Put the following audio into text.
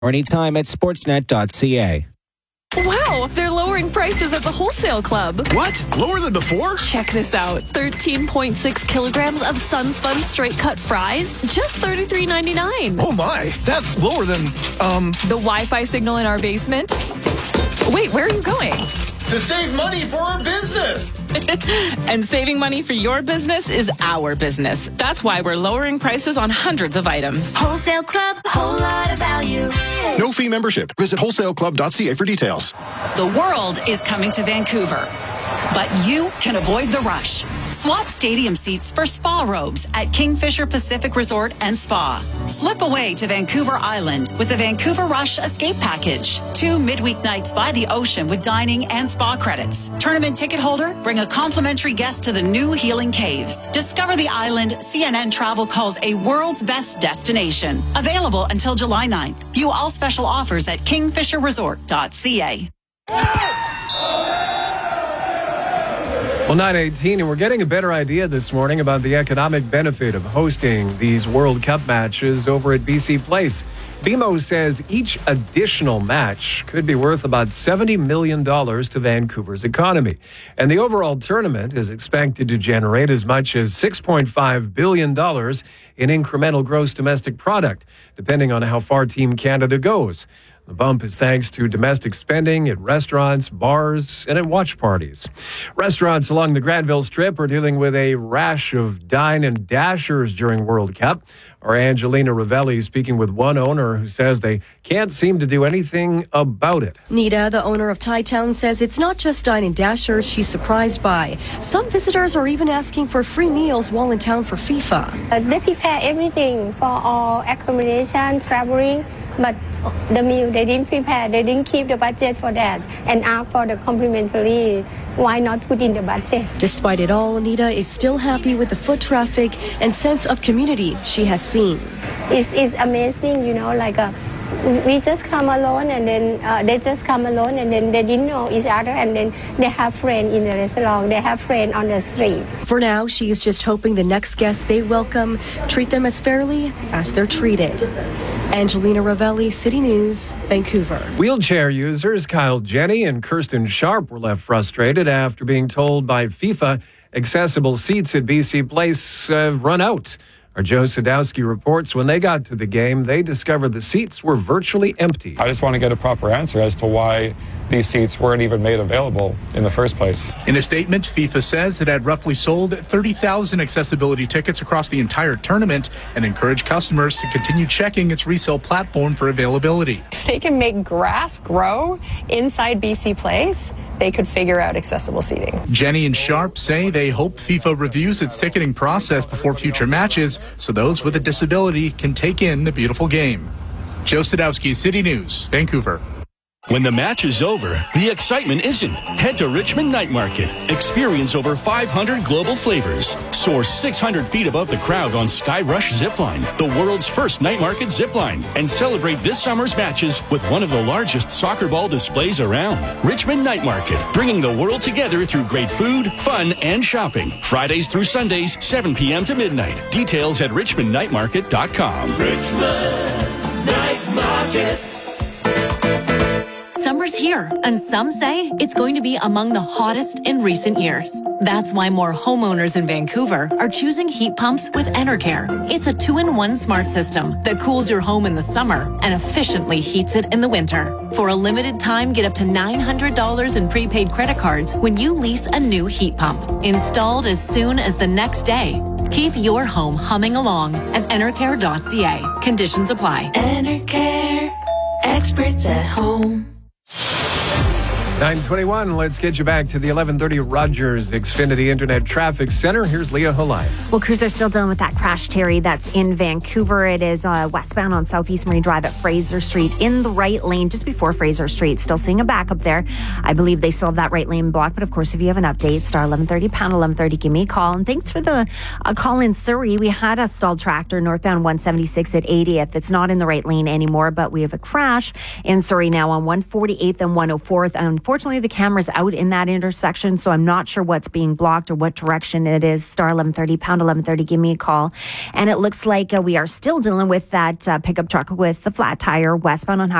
or anytime at sportsnet.ca. Wow, they're lowering prices at the Wholesale Club. What? Lower than before? Check this out. 13.6 kilograms of Sunspun straight cut fries, just $33.99. Oh my, that's lower than, The Wi-Fi signal in our basement? Wait, where are you going? To save money for our business. And saving money for your business is our business. That's why we're lowering prices on hundreds of items. Wholesale Club, whole lot of value. No fee membership. Visit wholesaleclub.ca for details. The world is coming to Vancouver, but you can avoid the rush. Swap stadium seats for spa robes at Kingfisher Pacific Resort and Spa. Slip away to Vancouver Island with the Vancouver Rush Escape Package. 2 midweek nights by the ocean with dining and spa credits. Tournament ticket holder, bring a complimentary guest to the new Healing Caves. Discover the island CNN Travel calls a world's best destination. Available until July 9th. View all special offers at kingfisherresort.ca. Well, 9:18, and we're getting a better idea this morning about the economic benefit of hosting these World Cup matches over at BC Place. BMO says each additional match could be worth about $70 million to Vancouver's economy. And the overall tournament is expected to generate as much as $6.5 billion in incremental gross domestic product, depending on how far Team Canada goes. The bump is thanks to domestic spending at restaurants, bars, and at watch parties. Restaurants along the Granville Strip are dealing with a rash of dine and dashers during World Cup. Our Angelina Ravelli speaking with one owner who says they can't seem to do anything about it. Nita, the owner of Thai Town, says it's not just dine and dashers she's surprised by. Some visitors are even asking for free meals while in town for FIFA. They prepare everything for all accommodation, traveling, but the meal they didn't prepare. They didn't keep the budget for that and ask for the complimentary. Why not put in the budget? Despite it all, Anita is still happy with the foot traffic and sense of community she has seen. It's amazing, you know, like we just come alone and then they just come alone and then they didn't know each other and then they have friends in the restaurant, they have friends on the street. For now, she is just hoping the next guests they welcome treat them as fairly as they're treated. Angelina Ravelli, City News, Vancouver. Wheelchair users Kyle Jenny and Kirsten Sharp were left frustrated after being told by FIFA accessible seats at BC Place have run out. Our Joe Sadowski reports when they got to the game, they discovered the seats were virtually empty. I just want to get a proper answer as to why these seats weren't even made available in the first place. In a statement, FIFA says it had roughly sold 30,000 accessibility tickets across the entire tournament and encouraged customers to continue checking its resale platform for availability. If they can make grass grow inside BC Place, they could figure out accessible seating. Jenny and Sharp say they hope FIFA reviews its ticketing process before future matches so those with a disability can take in the beautiful game. Joe Sadowski, City News, Vancouver. When the match is over, the excitement isn't. Head to Richmond Night Market. Experience over 500 global flavors. Soar 600 feet above the crowd on Skyrush Zipline, the world's first night market zipline. And celebrate this summer's matches with one of the largest soccer ball displays around. Richmond Night Market, bringing the world together through great food, fun, and shopping. Fridays through Sundays, 7 p.m. to midnight. Details at richmondnightmarket.com. Richmond Night Market. Summer's here, and some say it's going to be among the hottest in recent years. That's why more homeowners in Vancouver are choosing heat pumps with Enercare. It's a 2-in-1 smart system that cools your home in the summer and efficiently heats it in the winter. For a limited time, get up to $900 in prepaid credit cards when you lease a new heat pump. Installed as soon as the next day. Keep your home humming along at enercare.ca. Conditions apply. Enercare, experts at home. 9:21, let's get you back to the 1130 Rogers Xfinity Internet Traffic Center. Here's Leah Halai. Well, crews are still dealing with that crash, Terry, that's in Vancouver. It is westbound on Southeast Marine Drive at Fraser Street in the right lane, just before Fraser Street. Still seeing a backup there. I believe they still have that right lane blocked. But, of course, if you have an update, star 1130, pound 1130, give me a call. And thanks for the call in Surrey. We had a stalled tractor northbound 176 at 80th. It's not in the right lane anymore, but we have a crash in Surrey now on 148th and 104th. unfortunately, the camera's out in that intersection, so I'm not sure what's being blocked or what direction it is. Star 1130, pound 1130, give me a call. And it looks like we are still dealing with that pickup truck with the flat tire westbound on